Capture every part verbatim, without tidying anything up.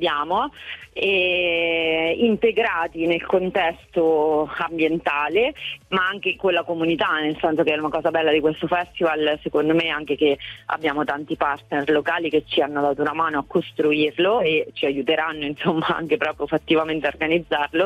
abbiamo, e integrati nel contesto ambientale, ma anche con la comunità, nel senso che è una cosa bella di questo festival, secondo me, anche che abbiamo tanti partner locali che ci hanno dato una mano a costruirlo e ci aiuteranno, insomma, anche proprio fattivamente a organizzarlo.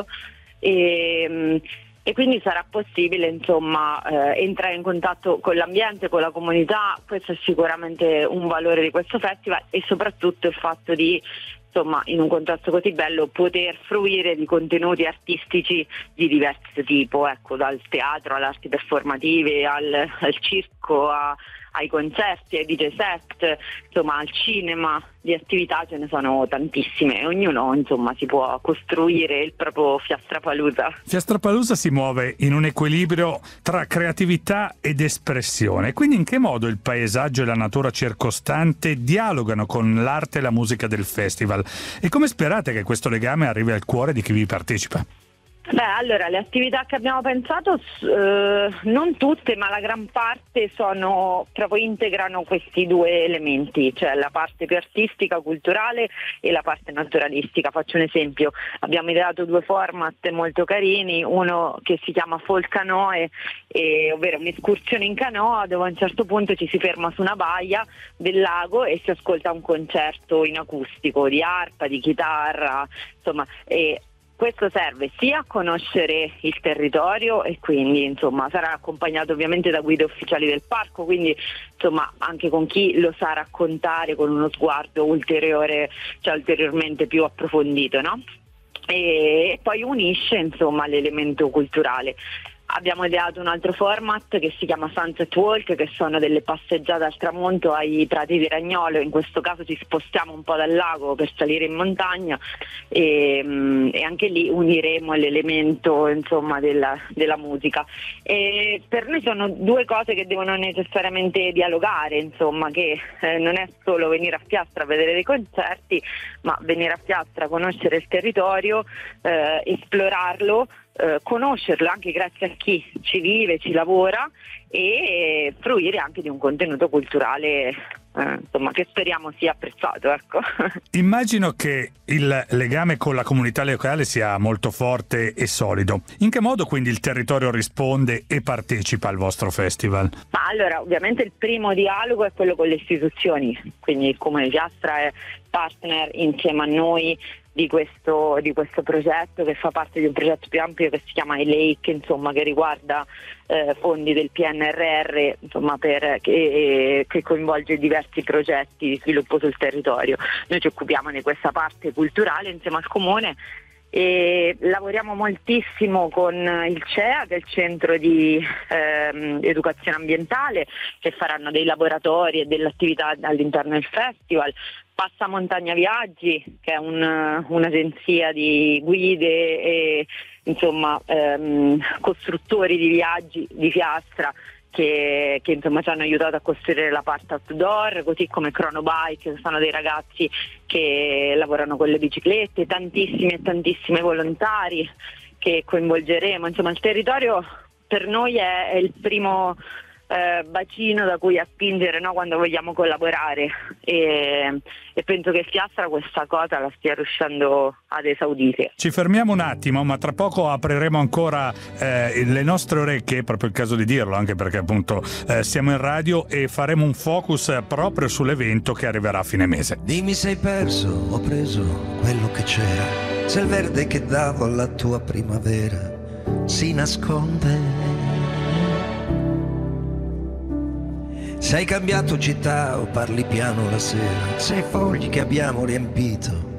E, e quindi sarà possibile, insomma, eh, entrare in contatto con l'ambiente, con la comunità. Questo è sicuramente un valore di questo festival, e soprattutto il fatto di, insomma, in un contesto così bello, poter fruire di contenuti artistici di diverso tipo, ecco, dal teatro alle arti performative, al, al circo, a, ai concerti, ai D J set, insomma al cinema. Di attività ce ne sono tantissime e ognuno, insomma, si può costruire il proprio Fiastrapalooza. Fiastrapalooza si muove in un equilibrio tra creatività ed espressione. Quindi in che modo il paesaggio e la natura circostante dialogano con l'arte e la musica del festival? E come sperate che questo legame arrivi al cuore di chi vi partecipa? Beh, allora, le attività che abbiamo pensato, eh, non tutte, ma la gran parte sono proprio integrano questi due elementi, cioè la parte più artistica, culturale, e la parte naturalistica. Faccio un esempio: abbiamo ideato due format molto carini, uno che si chiama Folk Canoe, eh, ovvero un'escursione in canoa dove a un certo punto ci si ferma su una baia del lago e si ascolta un concerto in acustico di arpa, di chitarra, insomma. E questo serve sia a conoscere il territorio, e quindi, insomma, sarà accompagnato ovviamente da guide ufficiali del parco, quindi, insomma, anche con chi lo sa raccontare con uno sguardo ulteriore, cioè ulteriormente più approfondito, no? E poi unisce, insomma, l'elemento culturale. Abbiamo ideato un altro format che si chiama Sunset Walk, che sono delle passeggiate al tramonto ai prati di Ragnolo. In questo caso ci spostiamo un po' dal lago per salire in montagna, e, e anche lì uniremo l'elemento, insomma, della, della musica. E per noi sono due cose che devono necessariamente dialogare, insomma, che eh, non è solo venire a Fiastra a vedere dei concerti, ma venire a Fiastra, conoscere il territorio, eh, esplorarlo, Eh, conoscerlo anche grazie a chi ci vive, ci lavora, e fruire anche di un contenuto culturale, eh, insomma, che speriamo sia apprezzato, ecco. Immagino che il legame con la comunità locale sia molto forte e solido. In che modo quindi il territorio risponde e partecipa al vostro festival? Ma allora, ovviamente il primo dialogo è quello con le istituzioni, quindi il Comune di Fiastra è partner insieme a noi di questo, di questo progetto, che fa parte di un progetto più ampio che si chiama E-Lake, insomma, che riguarda eh, fondi del P N R R, insomma, per, che, che coinvolge diversi progetti di sviluppo sul territorio. Noi ci occupiamo di questa parte culturale insieme al Comune, e lavoriamo moltissimo con il C E A, che è il centro di ehm, educazione ambientale, che faranno dei laboratori e delle attività all'interno del festival. Passamontagna Viaggi, che è un, un'agenzia di guide e, insomma, ehm, costruttori di viaggi di Fiastra, che, che insomma ci hanno aiutato a costruire la parte outdoor, così come Chronobike, che sono dei ragazzi che lavorano con le biciclette, tantissimi e tantissimi volontari che coinvolgeremo. Insomma, il territorio per noi è, è il primo Eh, bacino da cui attingere, no, quando vogliamo collaborare, e, e penso che Fiastra questa cosa la stia riuscendo ad esaudire. Ci fermiamo un attimo, ma tra poco apriremo ancora eh, le nostre orecchie, è proprio il caso di dirlo, anche perché appunto eh, siamo in radio, e faremo un focus proprio sull'evento che arriverà a fine mese. Dimmi, sei perso, ho preso quello che c'era, se il verde che davo alla tua primavera si nasconde. Se hai cambiato città o parli piano la sera, se i fogli che abbiamo riempito